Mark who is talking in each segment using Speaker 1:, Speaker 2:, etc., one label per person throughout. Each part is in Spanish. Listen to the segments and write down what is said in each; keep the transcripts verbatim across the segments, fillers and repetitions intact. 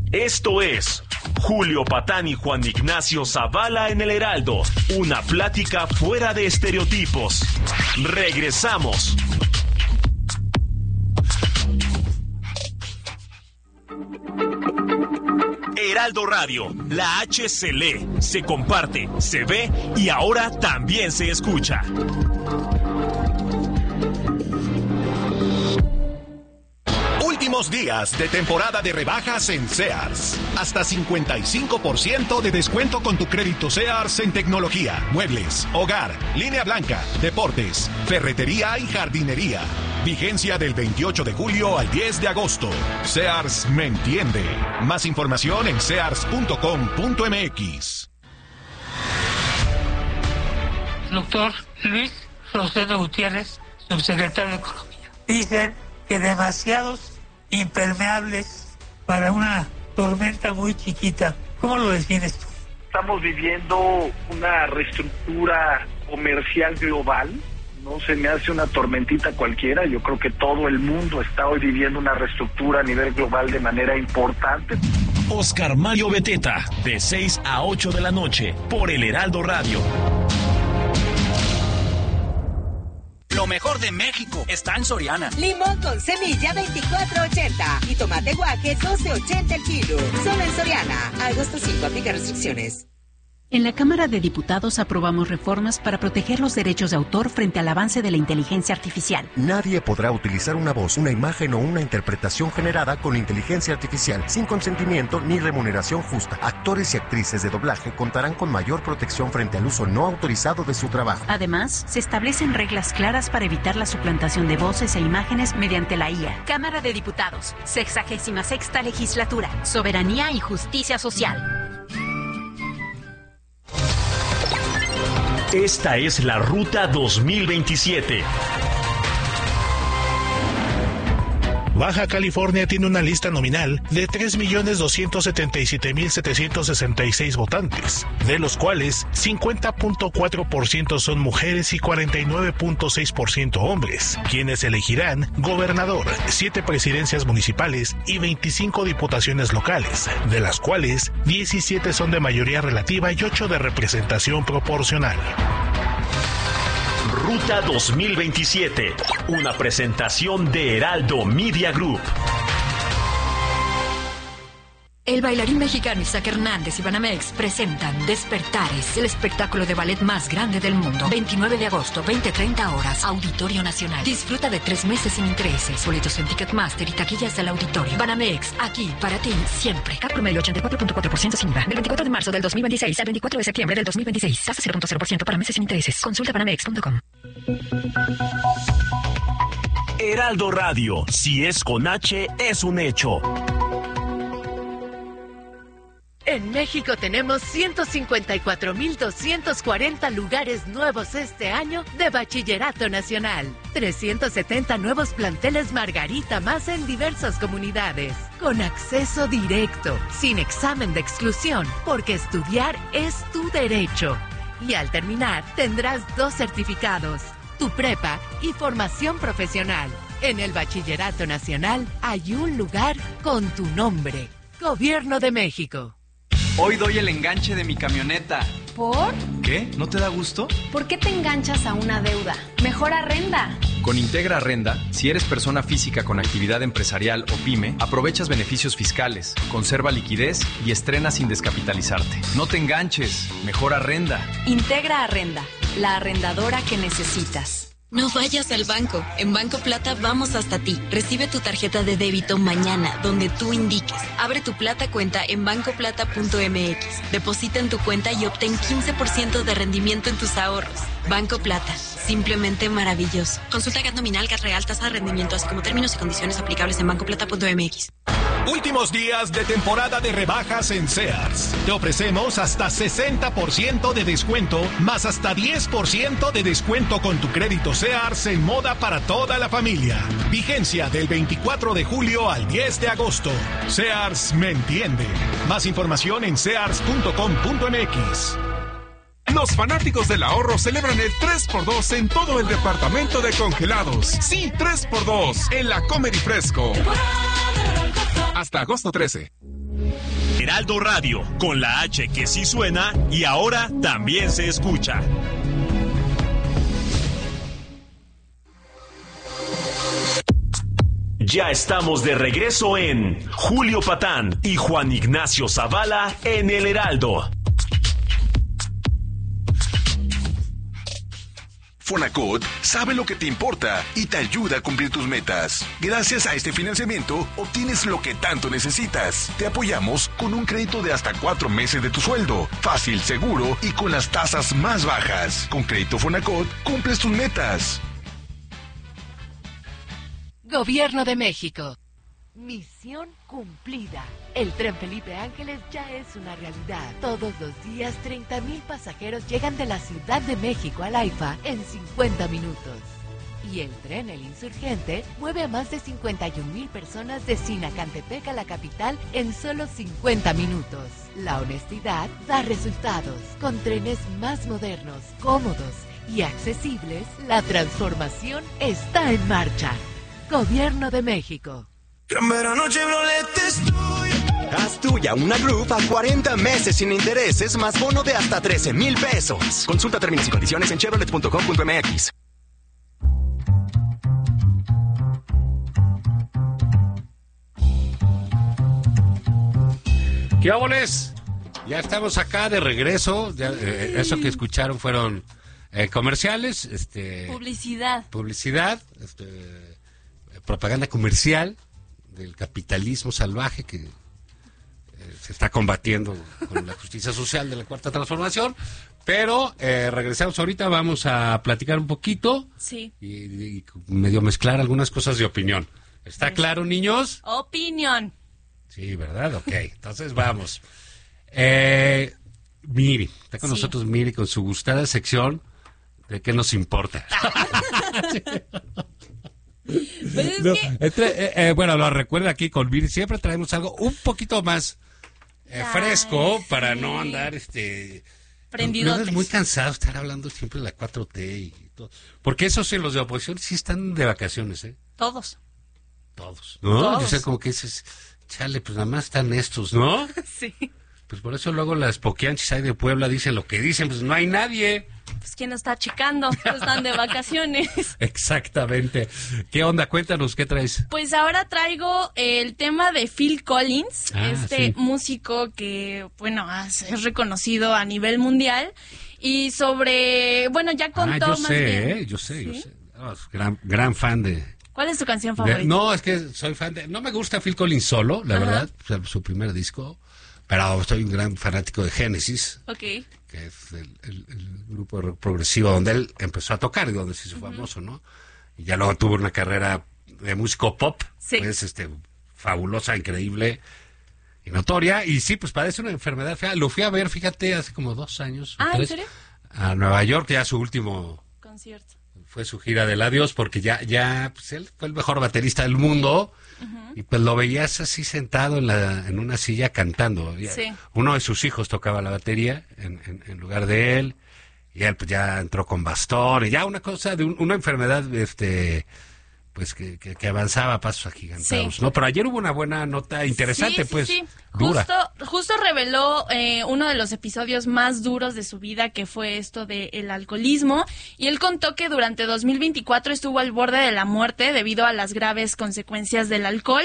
Speaker 1: Esto es Julio Patán y Juan Ignacio Zavala en el Heraldo. Una plática fuera de estereotipos. Regresamos. Heraldo Radio, la H se lee, se comparte, se ve y ahora también se escucha.
Speaker 2: Últimos días de temporada de rebajas en Sears. Hasta cincuenta y cinco por ciento de descuento con tu crédito Sears en tecnología, muebles, hogar, línea blanca, deportes, ferretería y jardinería. Vigencia del veintiocho de julio al diez de agosto. Sears me entiende. Más información en sears punto com punto m x.
Speaker 3: Doctor Luis Rosendo Gutiérrez, subsecretario de Economía. Dicen que demasiados impermeables para una tormenta muy chiquita. ¿Cómo lo defines tú?
Speaker 4: Estamos viviendo una reestructura comercial global. No se me hace una tormentita cualquiera. Yo creo que todo el mundo está hoy viviendo una reestructura a nivel global de manera importante.
Speaker 1: Oscar Mario Beteta, de seis a ocho de la noche, por el Heraldo Radio.
Speaker 5: Lo mejor de México está en Soriana.
Speaker 6: Limón con semilla veinticuatro ochenta y tomate guaje doce ochenta el kilo. Solo en Soriana. Agosto cinco, aplica restricciones.
Speaker 7: En la Cámara de Diputados aprobamos reformas para proteger los derechos de autor frente al avance de la inteligencia artificial.
Speaker 8: Nadie podrá utilizar una voz, una imagen o una interpretación generada con inteligencia artificial sin consentimiento ni remuneración justa. Actores y actrices de doblaje contarán con mayor protección frente al uso no autorizado de su trabajo.
Speaker 7: Además, se establecen reglas claras para evitar la suplantación de voces e imágenes mediante la I A.
Speaker 9: Cámara de Diputados, sexagésima sexta legislatura. Soberanía y justicia social.
Speaker 1: Esta es la Ruta dos mil veintisiete.
Speaker 10: Baja California tiene una lista nominal de tres millones doscientos setenta y siete mil setecientos sesenta y seis votantes, de los cuales cincuenta punto cuatro por ciento son mujeres y cuarenta y nueve punto seis por ciento hombres, quienes elegirán gobernador, siete presidencias municipales y veinticinco diputaciones locales, de las cuales diecisiete son de mayoría relativa y ocho de representación proporcional.
Speaker 1: Ruta dos mil veintisiete, una presentación de Heraldo Media Group.
Speaker 11: El bailarín mexicano Isaac Hernández y Banamex presentan Despertares, el espectáculo de ballet más grande del mundo. veintinueve de agosto, veinte treinta horas, Auditorio Nacional. Disfruta de tres meses sin intereses. Boletos en Ticketmaster y taquillas del auditorio. Banamex, aquí para ti siempre. Cap promedio ochenta y cuatro punto cuatro por ciento sin I V A. Del veinticuatro de marzo del dos mil veintiséis al veinticuatro de septiembre del dos mil veintiséis. Tasa cero punto cero por ciento para meses sin intereses. Consulta banamex punto com.
Speaker 1: Heraldo Radio, si es con H, es un hecho.
Speaker 12: En México tenemos ciento cincuenta y cuatro mil doscientos cuarenta lugares nuevos este año de Bachillerato Nacional. trescientos setenta nuevos planteles Margarita más en diversas comunidades. Con acceso directo, sin examen de exclusión, porque estudiar es tu derecho. Y al terminar, tendrás dos certificados, tu prepa y formación profesional. En el Bachillerato Nacional hay un lugar con tu nombre. Gobierno de México.
Speaker 13: Hoy doy el enganche de mi camioneta.
Speaker 14: ¿Por?
Speaker 13: ¿Qué? ¿No te da gusto?
Speaker 14: ¿Por qué te enganchas a una deuda? Mejor arrenda.
Speaker 13: Con Integra Arrenda, si eres persona física con actividad empresarial o pyme, aprovechas beneficios fiscales, conserva liquidez y estrena sin descapitalizarte. No te enganches, mejor arrenda.
Speaker 14: Integra Arrenda, la arrendadora que necesitas.
Speaker 15: No vayas al banco. En Banco Plata vamos hasta ti. Recibe tu tarjeta de débito mañana, donde tú indiques. Abre tu Plata cuenta en banco plata punto m x. Deposita en tu cuenta y obtén quince por ciento de rendimiento en tus ahorros. Banco Plata. Simplemente maravilloso. Consulta G A T nominal, G A T real, tasa de rendimiento, así como términos y condiciones aplicables en banco plata punto m x.
Speaker 2: Últimos días de temporada de rebajas en Sears. Te ofrecemos hasta sesenta por ciento de descuento, más hasta diez por ciento de descuento con tu crédito Sears en moda para toda la familia. Vigencia del veinticuatro de julio al diez de agosto. Sears me entiende. Más información en sears punto com punto m x.
Speaker 16: Los fanáticos del ahorro celebran el tres por dos en todo el departamento de congelados. Sí, tres por dos en la Comer y Fresco. Hasta agosto trece.
Speaker 1: Heraldo Radio, con la H que sí suena y ahora también se escucha. Ya estamos de regreso en Julio Patán y Juan Ignacio Zavala en El Heraldo.
Speaker 17: Fonacot sabe lo que te importa y te ayuda a cumplir tus metas. Gracias a este financiamiento, obtienes lo que tanto necesitas. Te apoyamos con un crédito de hasta cuatro meses de tu sueldo. Fácil, seguro y con las tasas más bajas. Con Crédito Fonacot, cumples tus metas.
Speaker 12: Gobierno de México. Misión cumplida. El tren Felipe Ángeles ya es una realidad. Todos los días, treinta mil pasajeros llegan de la Ciudad de México al AIFA en cincuenta minutos. Y el tren El Insurgente mueve a más de cincuenta y un mil personas de Sinacantepec a la capital en solo cincuenta minutos. La honestidad da resultados. Con trenes más modernos, cómodos y accesibles, la transformación está en marcha. Gobierno de México.
Speaker 18: En verano Chevrolet es tuya. Haz tuya una Groove a cuarenta meses sin intereses más bono de hasta trece mil pesos. Consulta términos y condiciones en chevrolet punto com punto m x.
Speaker 19: ¿Qué óboles? Ya estamos acá de regreso. Ya, eh, eso que escucharon fueron eh, comerciales, este,
Speaker 14: publicidad,
Speaker 19: publicidad, este, propaganda comercial del capitalismo salvaje que eh, se está combatiendo con la justicia social de la Cuarta Transformación. Pero eh, regresamos ahorita, vamos a platicar un poquito
Speaker 14: sí.
Speaker 19: y, y medio mezclar algunas cosas de opinión. ¿Está sí. claro, niños?
Speaker 14: Opinión.
Speaker 19: Sí, ¿verdad? Ok, entonces vamos. Eh, Miri, está con sí. nosotros Miri con su gustada sección de qué nos importa.
Speaker 14: Pues es
Speaker 19: no,
Speaker 14: que...
Speaker 19: entre, eh, eh, bueno, lo recuerda aquí con Miri, siempre traemos algo un poquito más eh, fresco Ay, para sí. no andar este
Speaker 14: prendidotes.
Speaker 19: No, es muy cansado estar hablando siempre de la cuatro T y todo. Porque esos en los de oposición sí están de vacaciones, ¿eh?
Speaker 14: Todos.
Speaker 19: Todos. ¿No?
Speaker 14: Todos.
Speaker 19: Yo sé como que dices, chale, pues nada más están estos, ¿no?
Speaker 14: Sí.
Speaker 19: Pues por eso luego las poquianchis ahí de Puebla dicen lo que dicen, pues no hay nadie.
Speaker 14: Pues quién está checando, están de vacaciones.
Speaker 19: Exactamente. ¿Qué onda? Cuéntanos, ¿qué traes?
Speaker 14: Pues ahora traigo el tema de Phil Collins,
Speaker 19: ah,
Speaker 14: este
Speaker 19: sí.
Speaker 14: músico que, bueno, es reconocido a nivel mundial. Y sobre, bueno, ya contó
Speaker 19: ah, yo
Speaker 14: más
Speaker 19: sé,
Speaker 14: bien.
Speaker 19: ¿eh? Yo sé,
Speaker 14: ¿Sí?
Speaker 19: yo sé. Oh, gran, gran fan de...
Speaker 14: ¿Cuál es tu canción favorita?
Speaker 19: De, no, es que soy fan de... No me gusta Phil Collins solo, la Ajá. verdad, o sea, su primer disco, pero soy un gran fanático de Genesis.
Speaker 14: Ok.
Speaker 19: Que es el, el, el grupo de rock progresivo donde él empezó a tocar y donde se hizo uh-huh. famoso, ¿no? Y ya luego tuvo una carrera de músico pop,
Speaker 14: sí.
Speaker 19: pues, este, fabulosa, increíble y notoria. Y sí, pues padece una enfermedad fea. Lo fui a ver, fíjate, hace como dos años.
Speaker 14: Ah,
Speaker 19: tres,
Speaker 14: ¿en serio?
Speaker 19: A Nueva York, ya su último...
Speaker 14: concierto.
Speaker 19: Fue su gira del adiós, porque ya, ya, pues él fue el mejor baterista del mundo, uh-huh. y pues lo veías así sentado en la, en una silla cantando.
Speaker 14: Sí.
Speaker 19: Uno de sus hijos tocaba la batería en, en, en lugar de él, y él pues ya entró con bastón, y ya una cosa de un, una enfermedad, este, pues que, que, que avanzaba a pasos agigantados, sí. ¿no? Pero ayer hubo una buena nota interesante,
Speaker 14: sí, sí,
Speaker 19: pues,
Speaker 14: sí.
Speaker 19: dura.
Speaker 14: Justo, justo reveló eh, uno de los episodios más duros de su vida, que fue esto del alcoholismo, y él contó que durante dos mil veinticuatro estuvo al borde de la muerte debido a las graves consecuencias del alcohol.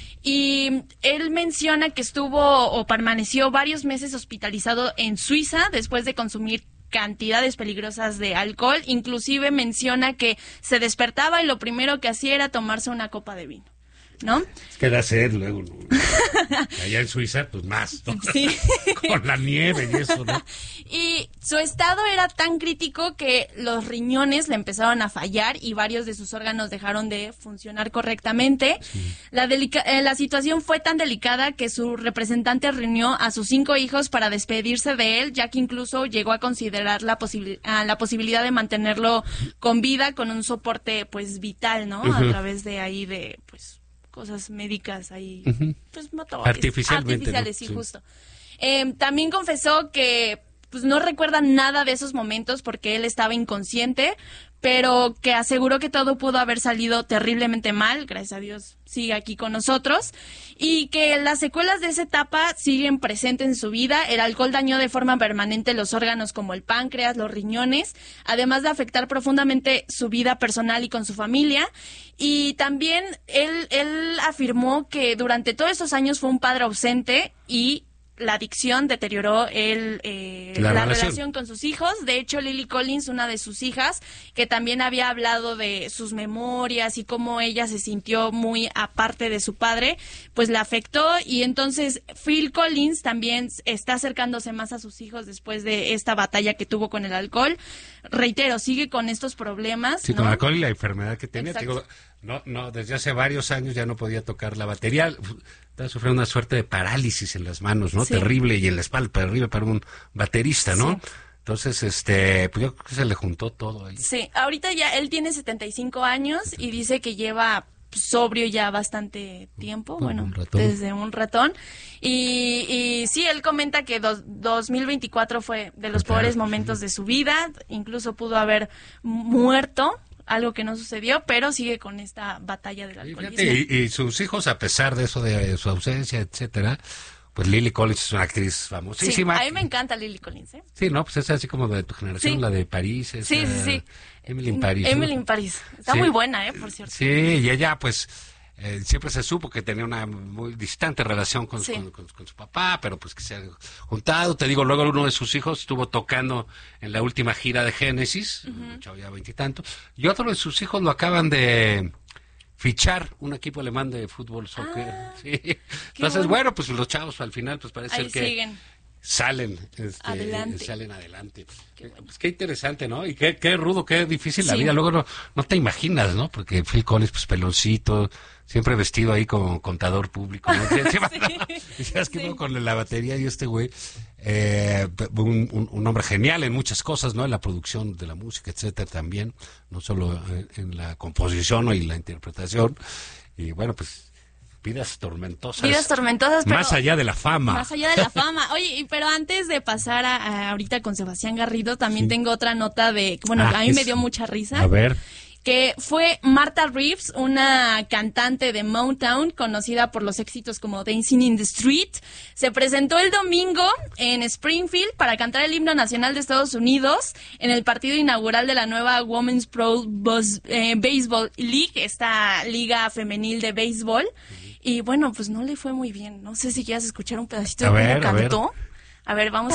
Speaker 14: Y él menciona que estuvo o permaneció varios meses hospitalizado en Suiza después de consumir cantidades peligrosas de alcohol. Inclusive menciona que se despertaba y lo primero que hacía era tomarse una copa de vino, ¿no?
Speaker 19: Es que da sed luego, ¿no? Allá en Suiza, pues más, ¿no?
Speaker 14: Sí.
Speaker 19: Con la nieve y eso, ¿no?
Speaker 14: Y su estado era tan crítico que los riñones le empezaron a fallar y varios de sus órganos dejaron de funcionar correctamente. Sí. La, delica- eh, la situación fue tan delicada que su representante reunió a sus cinco hijos para despedirse de él, ya que incluso llegó a considerar la, posibil- uh, la posibilidad de mantenerlo con vida con un soporte, pues, vital, ¿no? Uh-huh. A través de ahí de, pues, cosas médicas ahí, uh-huh. pues, motores.
Speaker 19: Artificialmente.
Speaker 14: Artificiales,
Speaker 19: ¿no?
Speaker 14: sí, sí, justo. Eh, también confesó que pues no recuerda nada de esos momentos porque él estaba inconsciente, pero que aseguró que todo pudo haber salido terriblemente mal, gracias a Dios sigue aquí con nosotros, y que las secuelas de esa etapa siguen presentes en su vida. El alcohol dañó de forma permanente los órganos como el páncreas, los riñones, además de afectar profundamente su vida personal y con su familia. Y también él, él afirmó que durante todos estos años fue un padre ausente y la adicción deterioró el, eh, la, la relación. relación con sus hijos. De hecho, Lily Collins, una de sus hijas, que también había hablado de sus memorias y cómo ella se sintió muy aparte de su padre, pues la afectó. Y entonces Phil Collins también está acercándose más a sus hijos después de esta batalla que tuvo con el alcohol. Reitero, sigue con estos problemas.
Speaker 19: Sí,
Speaker 14: ¿no?
Speaker 19: Con el alcohol y la enfermedad que tenía. Digo, no, no, desde hace varios años ya no podía tocar la batería. Estaba sufriendo una suerte de parálisis en las manos, ¿no? Sí. Terrible, y en la espalda, terrible para un baterista, ¿no? Sí. Entonces, este, pues yo creo que se le juntó todo ahí.
Speaker 14: Sí, ahorita ya él tiene setenta y cinco años y dice que lleva sobrio ya bastante tiempo, bueno, un desde un ratón. Y, y sí, él comenta que dos, dos mil veinticuatro fue de los claro, peores momentos sí. de su vida, incluso pudo haber muerto, algo que no sucedió, pero sigue con esta batalla del alcoholismo.
Speaker 19: Y, y, y sus hijos, a pesar de eso, de su ausencia, etcétera, pues Lily Collins es una actriz famosísima.
Speaker 14: Sí, a mí me encanta Lily Collins, ¿eh?
Speaker 19: Sí, no, pues es así como de tu generación, sí. La de París. Esa,
Speaker 14: sí, sí, sí.
Speaker 19: Emily in Paris.
Speaker 14: Emily in Paris. Está sí. muy buena, ¿eh? Por cierto.
Speaker 19: Sí, y ella, pues, eh, siempre se supo que tenía una muy distante relación con, sí. con, con, con su papá, pero pues que se ha juntado. Te digo, luego uno de sus hijos estuvo tocando en la última gira de Génesis, uh-huh. chavo ya veintitantos, y otro de sus hijos lo acaban de fichar, un equipo alemán de fútbol, soccer. Ah, sí. Entonces, bueno. bueno, pues los chavos al final, pues parece
Speaker 14: Ahí
Speaker 19: ser que
Speaker 14: siguen.
Speaker 19: salen este,
Speaker 14: adelante.
Speaker 19: salen adelante. Qué, bueno. Pues qué interesante, ¿no? Y qué, qué rudo, qué difícil sí. la vida. Luego no, no te imaginas, ¿no? Porque Phil Collins, pues peloncito, siempre vestido ahí como contador público, ¿no? sí. Y sabes que sí. con la batería y este güey, eh, un, un, un hombre genial en muchas cosas, ¿no? En la producción de la música, etcétera, también, no solo en, en la composición y la interpretación. Y bueno, pues vidas tormentosas.
Speaker 14: Vidas tormentosas, pero
Speaker 19: más allá de la fama.
Speaker 14: Más allá de la fama. Oye, pero antes de pasar a, a ahorita con Sebastián Garrido, también sí. tengo otra nota de, bueno, ah, a mí es... me dio mucha risa.
Speaker 19: A ver.
Speaker 14: Que fue Martha Reeves, una cantante de Motown, conocida por los éxitos como Dancing in the Street. Se presentó el domingo en Springfield para cantar el himno nacional de Estados Unidos en el partido inaugural de la nueva Women's Pro Bus, eh, Baseball League, esta liga femenil de béisbol. Y bueno, pues no le fue muy bien. No sé si quieras escuchar un pedacito de cómo cantó. A ver, vamos